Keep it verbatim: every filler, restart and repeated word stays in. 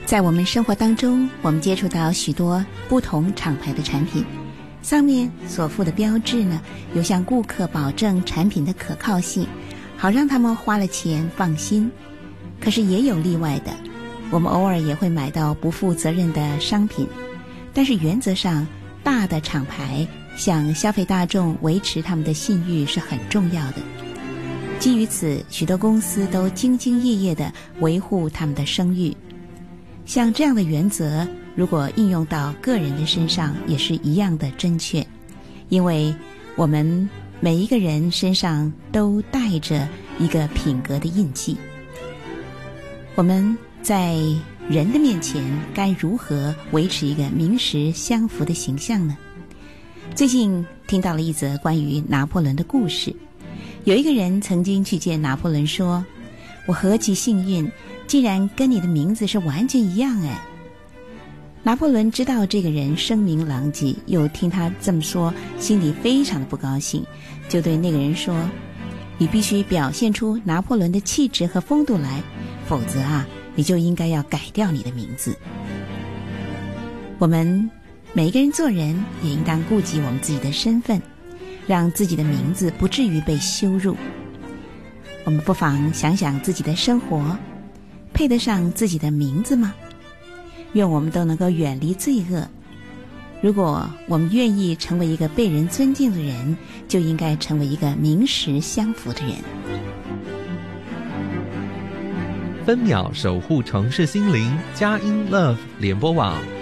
在我们生活当中，我们接触到许多不同厂牌的产品，上面所附的标志呢，有向顾客保证产品的可靠性，好让他们花了钱放心。可是也有例外的，我们偶尔也会买到不负责任的商品，但是原则上，大的厂牌向消费大众维持他们的信誉是很重要的。基于此，许多公司都兢兢业业地维护他们的声誉。像这样的原则，如果应用到个人的身上，也是一样的正确。因为我们每一个人身上都带着一个品格的印记。我们在人的面前该如何维持一个名实相符的形象呢？最近听到了一则关于拿破仑的故事。有一个人曾经去见拿破仑说，我何其幸运，竟然跟你的名字是完全一样哎。拿破仑知道这个人声名狼藉，又听他这么说，心里非常的不高兴，就对那个人说，你必须表现出拿破仑的气质和风度来，否则啊，你就应该要改掉你的名字。我们每一个人做人也应当顾及我们自己的身份，让自己的名字不至于被羞辱。我们不妨想想自己的生活，配得上自己的名字吗？愿我们都能够远离罪恶。如果我们愿意成为一个被人尊敬的人，就应该成为一个名实相符的人。 分秒守护城市心灵，佳音 Love 联播网